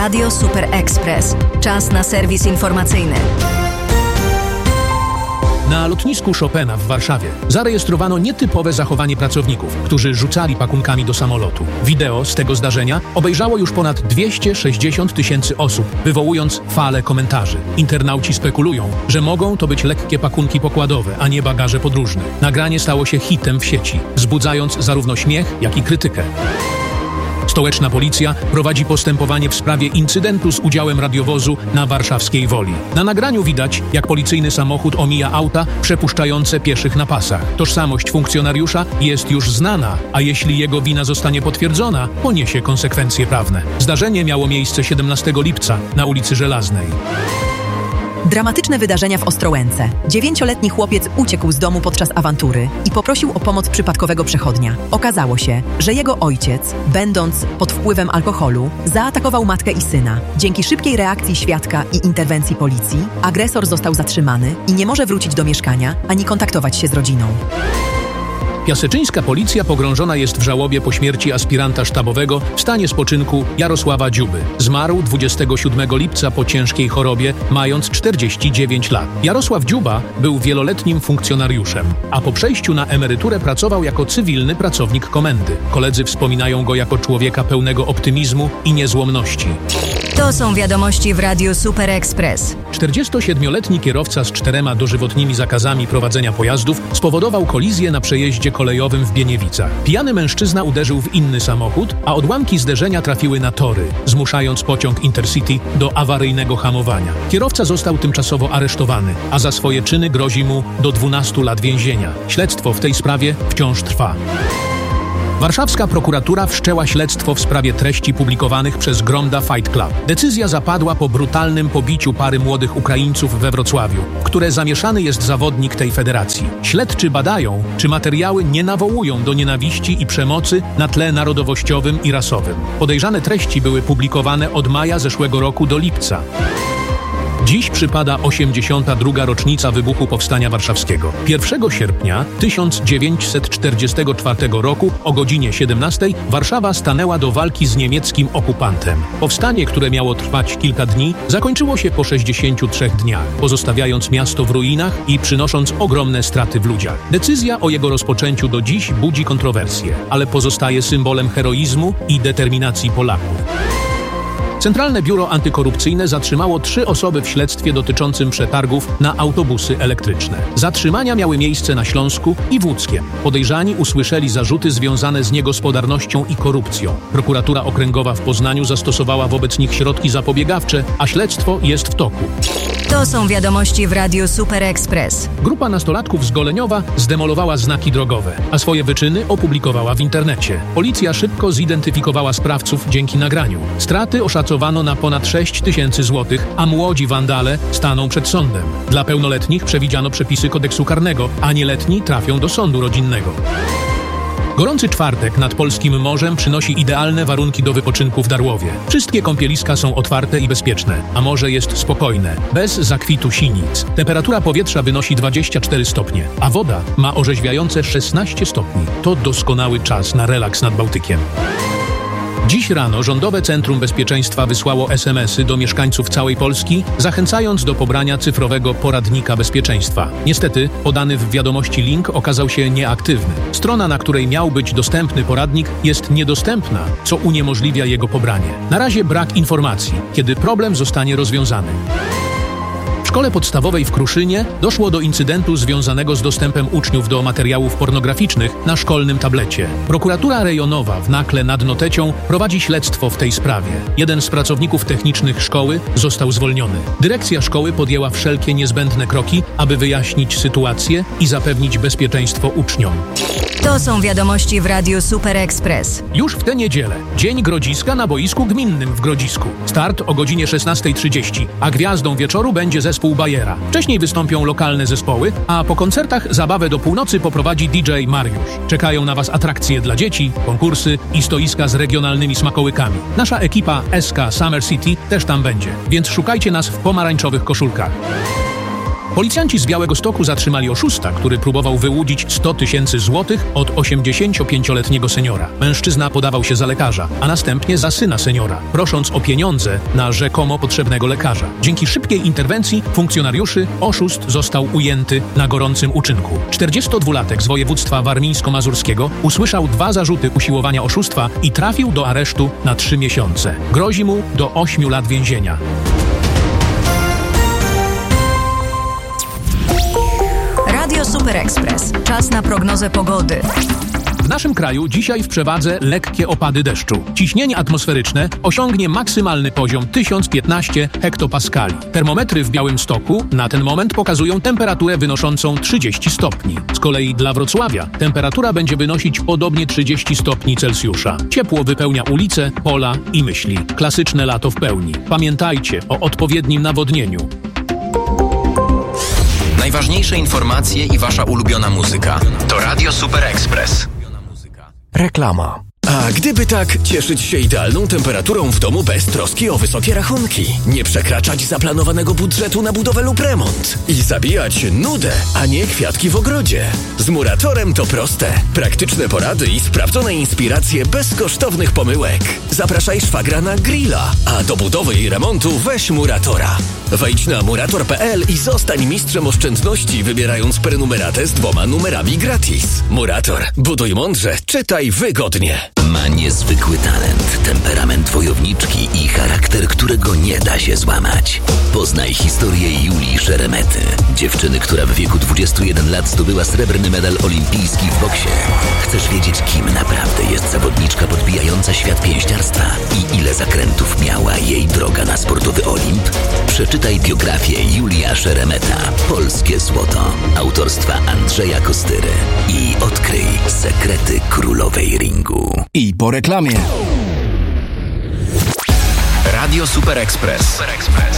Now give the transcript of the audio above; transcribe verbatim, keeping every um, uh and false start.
Radio Super Express. Czas na serwis informacyjny. Na lotnisku Chopina w Warszawie zarejestrowano nietypowe zachowanie pracowników, którzy rzucali pakunkami do samolotu. Wideo z tego zdarzenia obejrzało już ponad dwieście sześćdziesiąt tysięcy osób, wywołując falę komentarzy. Internauci spekulują, że mogą to być lekkie pakunki pokładowe, a nie bagaże podróżne. Nagranie stało się hitem w sieci, wzbudzając zarówno śmiech, jak i krytykę. Stołeczna policja prowadzi postępowanie w sprawie incydentu z udziałem radiowozu na warszawskiej Woli. Na nagraniu widać, jak policyjny samochód omija auta przepuszczające pieszych na pasach. Tożsamość funkcjonariusza jest już znana, a jeśli jego wina zostanie potwierdzona, poniesie konsekwencje prawne. Zdarzenie miało miejsce siedemnastego lipca na ulicy Żelaznej. Dramatyczne wydarzenia w Ostrołęce. Dziewięcioletni chłopiec uciekł z domu podczas awantury i poprosił o pomoc przypadkowego przechodnia. Okazało się, że jego ojciec, będąc pod wpływem alkoholu, zaatakował matkę i syna. Dzięki szybkiej reakcji świadka i interwencji policji, agresor został zatrzymany i nie może wrócić do mieszkania ani kontaktować się z rodziną. Piaseczyńska policja pogrążona jest w żałobie po śmierci aspiranta sztabowego w stanie spoczynku Jarosława Dziuby. Zmarł dwudziestego siódmego lipca po ciężkiej chorobie, mając czterdzieści dziewięć lat. Jarosław Dziuba był wieloletnim funkcjonariuszem, a po przejściu na emeryturę pracował jako cywilny pracownik komendy. Koledzy wspominają go jako człowieka pełnego optymizmu i niezłomności. To są wiadomości w Radiu Super Express. czterdziestosiedmioletni kierowca z czterema dożywotnimi zakazami prowadzenia pojazdów spowodował kolizję na przejeździe kolejowym w Bieniewicach. Pijany mężczyzna uderzył w inny samochód, a odłamki zderzenia trafiły na tory, zmuszając pociąg Intercity do awaryjnego hamowania. Kierowca został tymczasowo aresztowany, a za swoje czyny grozi mu do dwunastu lat więzienia. Śledztwo w tej sprawie wciąż trwa. Warszawska prokuratura wszczęła śledztwo w sprawie treści publikowanych przez Gromda Fight Club. Decyzja zapadła po brutalnym pobiciu pary młodych Ukraińców we Wrocławiu, w które zamieszany jest zawodnik tej federacji. Śledczy badają, czy materiały nie nawołują do nienawiści i przemocy na tle narodowościowym i rasowym. Podejrzane treści były publikowane od maja zeszłego roku do lipca. Dziś przypada osiemdziesiąta druga rocznica wybuchu Powstania Warszawskiego. pierwszego sierpnia tysiąc dziewięćset czterdziestego czwartego roku o godzinie siedemnastej Warszawa stanęła do walki z niemieckim okupantem. Powstanie, które miało trwać kilka dni, zakończyło się po sześćdziesięciu trzech dniach, pozostawiając miasto w ruinach i przynosząc ogromne straty w ludziach. Decyzja o jego rozpoczęciu do dziś budzi kontrowersje, ale pozostaje symbolem heroizmu i determinacji Polaków. Centralne Biuro Antykorupcyjne zatrzymało trzy osoby w śledztwie dotyczącym przetargów na autobusy elektryczne. Zatrzymania miały miejsce na Śląsku i w Łódzkiem. Podejrzani usłyszeli zarzuty związane z niegospodarnością i korupcją. Prokuratura Okręgowa w Poznaniu zastosowała wobec nich środki zapobiegawcze, a śledztwo jest w toku. To są wiadomości w Radiu Super Express. Grupa nastolatków z Goleniowa zdemolowała znaki drogowe, a swoje wyczyny opublikowała w internecie. Policja szybko zidentyfikowała sprawców dzięki nagraniu. Straty oszacowano na ponad sześć tysięcy złotych, a młodzi wandale staną przed sądem. Dla pełnoletnich przewidziano przepisy kodeksu karnego, a nieletni trafią do sądu rodzinnego. Gorący czwartek nad polskim morzem przynosi idealne warunki do wypoczynku w Darłowie. Wszystkie kąpieliska są otwarte i bezpieczne, a morze jest spokojne, bez zakwitu sinic. Temperatura powietrza wynosi dwadzieścia cztery stopnie, a woda ma orzeźwiające szesnaście stopni. To doskonały czas na relaks nad Bałtykiem. Dziś rano Rządowe Centrum Bezpieczeństwa wysłało es em esy do mieszkańców całej Polski, zachęcając do pobrania cyfrowego poradnika bezpieczeństwa. Niestety, podany w wiadomości link okazał się nieaktywny. Strona, na której miał być dostępny poradnik, jest niedostępna, co uniemożliwia jego pobranie. Na razie brak informacji, kiedy problem zostanie rozwiązany. W szkole podstawowej w Kruszynie doszło do incydentu związanego z dostępem uczniów do materiałów pornograficznych na szkolnym tablecie. Prokuratura rejonowa w Nakle nad Notecią prowadzi śledztwo w tej sprawie. Jeden z pracowników technicznych szkoły został zwolniony. Dyrekcja szkoły podjęła wszelkie niezbędne kroki, aby wyjaśnić sytuację i zapewnić bezpieczeństwo uczniom. To są wiadomości w Radiu Super Express. Już w tę niedzielę Dzień Grodziska na boisku gminnym w Grodzisku. Start o godzinie szesnasta trzydzieści, a gwiazdą wieczoru będzie zespół Bajera. Wcześniej wystąpią lokalne zespoły, a po koncertach zabawę do północy poprowadzi D J Mariusz. Czekają na Was atrakcje dla dzieci, konkursy i stoiska z regionalnymi smakołykami. Nasza ekipa S K Summer City też tam będzie, więc szukajcie nas w pomarańczowych koszulkach. Policjanci z Białegostoku zatrzymali oszusta, który próbował wyłudzić sto tysięcy złotych od osiemdziesięciopięcioletniego seniora. Mężczyzna podawał się za lekarza, a następnie za syna seniora, prosząc o pieniądze na rzekomo potrzebnego lekarza. Dzięki szybkiej interwencji funkcjonariuszy oszust został ujęty na gorącym uczynku. czterdziestodwulatek z województwa warmińsko-mazurskiego usłyszał dwa zarzuty usiłowania oszustwa i trafił do aresztu na trzy miesiące. Grozi mu do ośmiu lat więzienia. Radio Super Express. Czas na prognozę pogody. W naszym kraju dzisiaj w przewadze lekkie opady deszczu. Ciśnienie atmosferyczne osiągnie maksymalny poziom tysiąc piętnaście hektopaskali. Termometry w Białymstoku na ten moment pokazują temperaturę wynoszącą trzydzieści stopni. Z kolei dla Wrocławia temperatura będzie wynosić podobnie trzydzieści stopni Celsjusza. Ciepło wypełnia ulice, pola i myśli. Klasyczne lato w pełni. Pamiętajcie o odpowiednim nawodnieniu. Najważniejsze informacje i wasza ulubiona muzyka. To Radio Super Express. Reklama. A gdyby tak, cieszyć się idealną temperaturą w domu bez troski o wysokie rachunki, nie przekraczać zaplanowanego budżetu na budowę lub remont i zabijać nudę, a nie kwiatki w ogrodzie. Z Muratorem to proste. Praktyczne porady i sprawdzone inspiracje bez kosztownych pomyłek. Zapraszaj szwagra na grilla, a do budowy i remontu weź Muratora. Wejdź na murator kropka p l i zostań mistrzem oszczędności, wybierając prenumeratę z dwoma numerami gratis. Murator. Buduj mądrze, czytaj wygodnie. Ma niezwykły talent, temperament wojowniczki i charakter, którego nie da się złamać. Poznaj historię Julii Szeremety, dziewczyny, która w wieku dwudziestu jeden lat zdobyła srebrny medal olimpijski w boksie. Chcesz wiedzieć, kim naprawdę jest zawodniczka podbijająca świat pięściarstwa i ile zakrętów miała jej droga na sportowy Olimp? Przeczytaj biografię Julia Szeremeta, Polskie Złoto, autorstwa Andrzeja Kostyry i odkryj sekrety królowej ringu. I po reklamie. Radio Super Express.